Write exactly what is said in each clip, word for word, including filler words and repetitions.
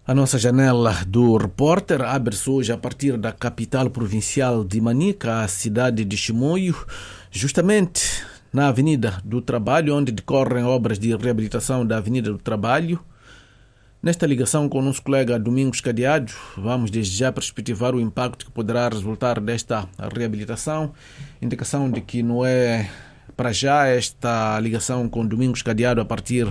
A nossa janela do repórter abre-se hoje a partir da capital provincial de Manica, a cidade de Chimoio, justamente na Avenida do Trabalho, onde decorrem obras de reabilitação da Avenida do Trabalho. Nesta ligação com o nosso colega Domingos Cadeado, vamos desde já perspectivar o impacto que poderá resultar desta reabilitação. Indicação de que não é para já esta ligação com Domingos Cadeado a partir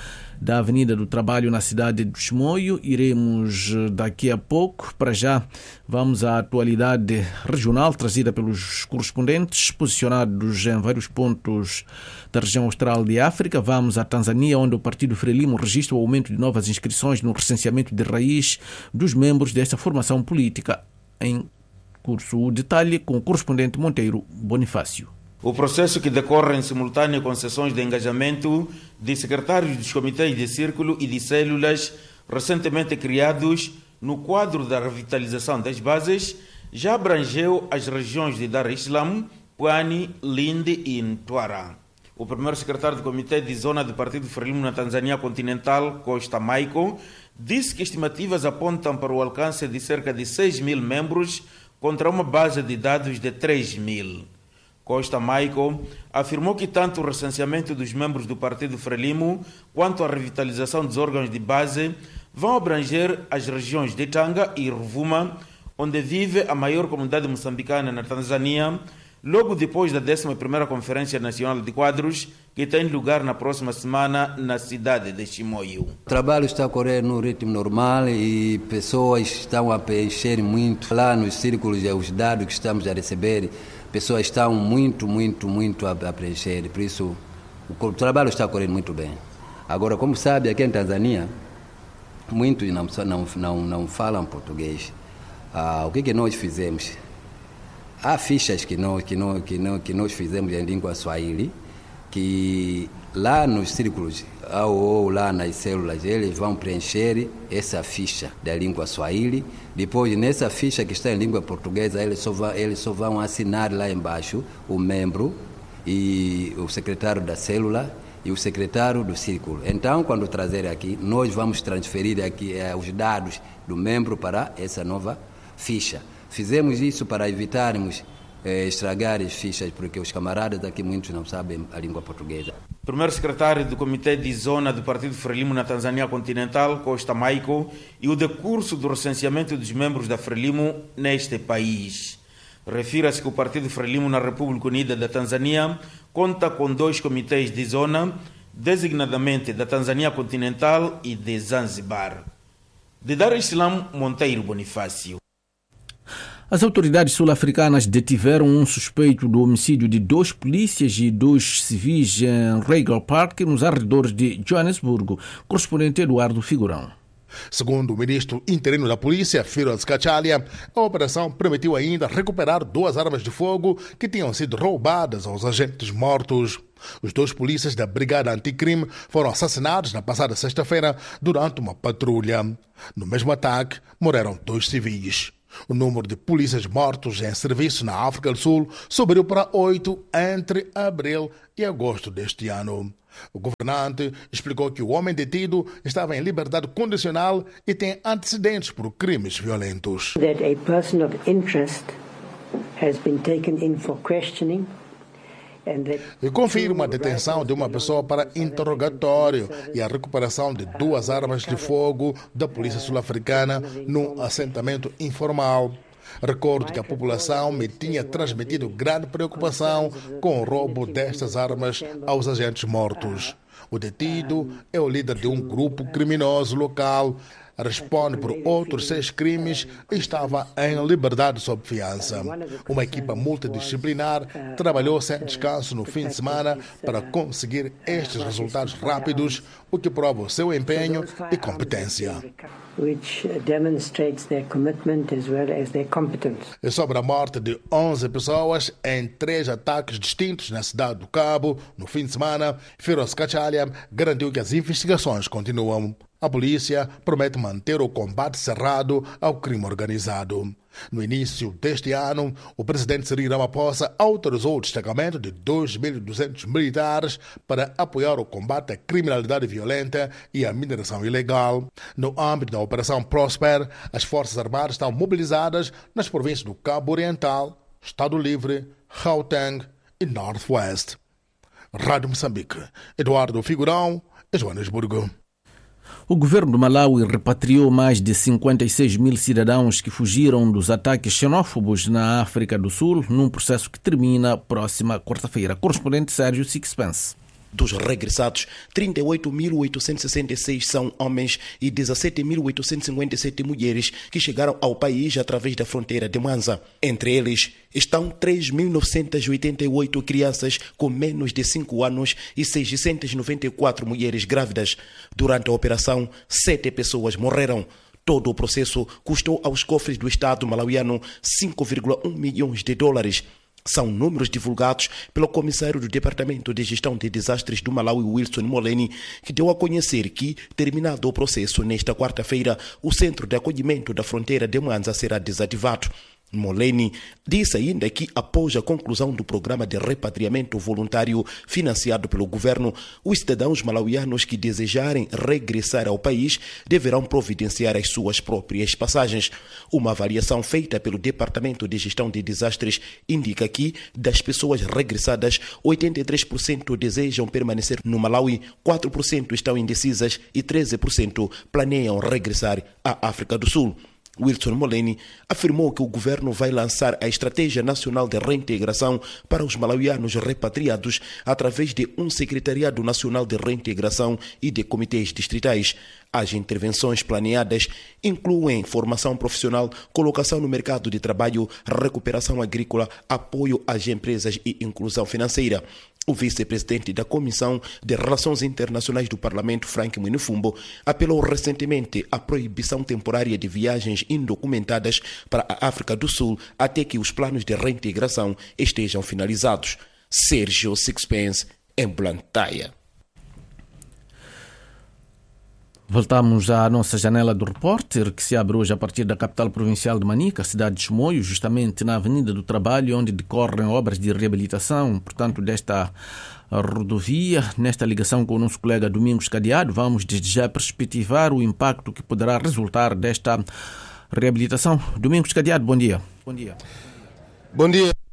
da Avenida do Trabalho na cidade de Chimoio. Iremos daqui a pouco. Para já vamos à atualidade regional trazida pelos correspondentes posicionados em vários pontos da região austral de África. Vamos à Tanzânia, onde o Partido Frelimo registra o aumento de novas inscrições no recenseamento de raiz dos membros desta formação política. Em curso o detalhe com o correspondente Monteiro Bonifácio. O processo, que decorre em simultâneo com sessões de engajamento de secretários dos comitês de círculo e de células recentemente criados no quadro da revitalização das bases, já abrangeu as regiões de Dar es Salaam, Pwani, Lindi e Mtwara. O primeiro secretário do comitê de zona do Partido Frelimo na Tanzânia continental, Costa Michael, disse que estimativas apontam para o alcance de cerca de seis mil membros contra uma base de dados de três mil. Costa Michael afirmou que tanto o recenseamento dos membros do Partido Frelimo quanto a revitalização dos órgãos de base vão abranger as regiões de Tanga e Ruvuma, onde vive a maior comunidade moçambicana na Tanzânia, logo depois da décima primeira Conferência Nacional de Quadros, que tem lugar na próxima semana na cidade de Chimoio. O trabalho está a correr no ritmo normal e pessoas estão a preencher muito. Lá nos círculos, os dados que estamos a receber, pessoas estão muito, muito, muito a, a preencher. Por isso, o, o trabalho está correndo muito bem. Agora, como sabe, aqui em Tanzânia, muitos não, não, não, não falam português. Ah, o que, que nós fizemos? Há fichas que nós, que, nós, que, nós, que nós fizemos em língua swahili, que lá nos círculos, ou, ou lá nas células, eles vão preencher essa ficha da língua swahili. Depois, nessa ficha que está em língua portuguesa, eles só vão, eles só vão assinar lá embaixo o membro e o secretário da célula e o secretário do círculo. Então, quando trazer aqui, nós vamos transferir aqui eh, os dados do membro para essa nova ficha. Fizemos isso para evitarmos eh, estragar as fichas, porque os camaradas aqui, muitos não sabem a língua portuguesa. Primeiro secretário do Comitê de Zona do Partido Frelimo na Tanzânia continental, Costa Michael, e o decurso do recenseamento dos membros da Frelimo neste país. Refira-se que o Partido Frelimo na República Unida da Tanzânia conta com dois comitês de zona, designadamente da Tanzânia continental e de Zanzibar. De Dar es Salaam, Monteiro Bonifácio. As autoridades sul-africanas detiveram um suspeito do homicídio de dois polícias e dois civis em Regal Park, nos arredores de Joanesburgo. Correspondente Eduardo Figurão. Segundo o ministro interino da polícia, Firoz Kachalia, a operação permitiu ainda recuperar duas armas de fogo que tinham sido roubadas aos agentes mortos. Os dois polícias da Brigada Anticrime foram assassinados na passada sexta-feira durante uma patrulha. No mesmo ataque, morreram dois civis. O número de polícias mortos em serviço na África do Sul subiu para oito entre abril e agosto deste ano. O governante explicou que o homem detido estava em liberdade condicional e tem antecedentes por crimes violentos. That a person of interest has been taken in for questioning. E confirma a detenção de uma pessoa para interrogatório e a recuperação de duas armas de fogo da polícia sul-africana num assentamento informal. Recordo que a população me tinha transmitido grande preocupação com o roubo destas armas aos agentes mortos. O detido é o líder de um grupo criminoso local. Responde por outros seis crimes e estava em liberdade sob fiança. Uma equipa multidisciplinar trabalhou sem descanso no fim de semana para conseguir estes resultados rápidos, o que prova o seu empenho e competência. E sobre a morte de onze pessoas em três ataques distintos na cidade do Cabo, no fim de semana, Firoz Kachalia garantiu que as investigações continuam. a polícia promete manter o combate cerrado ao crime organizado. No início deste ano, o presidente Cyril Ramaphosa autorizou o destacamento de dois mil e duzentos militares para apoiar o combate à criminalidade violenta e à mineração ilegal. No âmbito da Operação Prosper, as Forças Armadas estão mobilizadas nas províncias do Cabo Oriental, Estado Livre, Gauteng e Northwest. Rádio Moçambique, Eduardo Figurão, Joanesburgo. O governo do Malawi repatriou mais de cinquenta e seis mil cidadãos que fugiram dos ataques xenófobos na África do Sul, num processo que termina próxima quarta-feira. Correspondente Sérgio Sixpence. Dos regressados, trinta e oito mil oitocentos e sessenta e seis são homens e dezassete mil oitocentos e cinquenta e sete mulheres que chegaram ao país através da fronteira de Mwanza. Entre eles estão três mil novecentos e oitenta e oito crianças com menos de cinco anos e seiscentas e noventa e quatro mulheres grávidas. Durante a operação, sete pessoas morreram. Todo o processo custou aos cofres do Estado malauiano cinco vírgula um milhões de dólares. São números divulgados pelo comissário do Departamento de Gestão de Desastres do Malawi, Wilson Moleni, que deu a conhecer que, terminado o processo nesta quarta-feira, o Centro de Acolhimento da Fronteira de Mwanza será desativado. Moleni disse ainda que, após a conclusão do programa de repatriamento voluntário financiado pelo governo, os cidadãos malauianos que desejarem regressar ao país deverão providenciar as suas próprias passagens. Uma avaliação feita pelo Departamento de Gestão de Desastres indica que, das pessoas regressadas, oitenta e três por cento desejam permanecer no Malawi, quatro por cento estão indecisas e treze por cento planeiam regressar à África do Sul. Wilson Moleni afirmou que o governo vai lançar a Estratégia Nacional de Reintegração para os malauianos repatriados através de um Secretariado Nacional de Reintegração e de comitês distritais. As intervenções planeadas incluem formação profissional, colocação no mercado de trabalho, recuperação agrícola, apoio às empresas e inclusão financeira. O vice-presidente da Comissão de Relações Internacionais do Parlamento, Frank Mwinifumbo, apelou recentemente à proibição temporária de viagens indocumentadas para a África do Sul até que os planos de reintegração estejam finalizados. Sérgio Sixpence, em Blantyre. Voltamos à nossa janela do repórter, que se abre hoje a partir da capital provincial de Manica, cidade de Chimoio, justamente na Avenida do Trabalho, onde decorrem obras de reabilitação, portanto, desta rodovia. Nesta ligação com o nosso colega Domingos Cadeado, vamos desde já perspectivar o impacto que poderá resultar desta reabilitação. Domingos Cadeado, bom dia. Bom dia. Bom dia.